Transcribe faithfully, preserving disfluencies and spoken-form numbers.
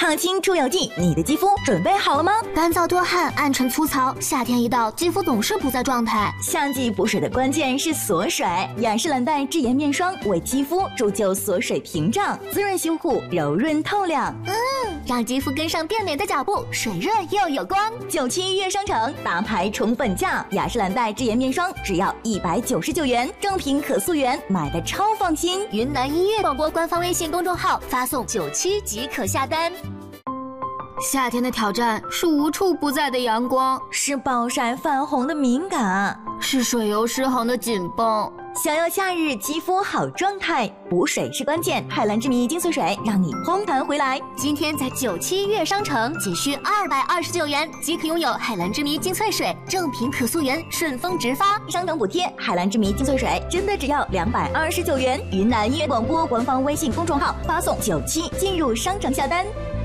烫青出油剂，你的肌肤准备好了吗？ 干燥多汗，暗沉粗糙，夏天一到，肌肤总是不在状态。 夏季补水的关键是锁水，雅诗兰黛智颜面霜为肌肤铸就锁水屏障，滋润修护，柔润透亮。 嗯，让肌肤跟上变美的脚步，水润又有光。 九七月商城大牌宠粉价，雅诗兰黛智颜面霜只要一百九十九元，正品可溯源，买的超放心。 云南音乐广播官方微信公众号发送九七即可下单。夏天的挑战是无处不在的阳光， 是暴晒泛红的敏感， 是水油失衡的紧绷。 想要夏日肌肤好状态，补水是关键。海蓝之谜精粹水让你烘弹回来。 今天在九七月商城仅需二百二十九元即可拥有海蓝之谜精粹水，正品可溯源，顺丰直发， 商城补贴。海蓝之谜精粹水真的只要两百二十九元。云南音乐广播官方微信公众号发送九七进入商城下单。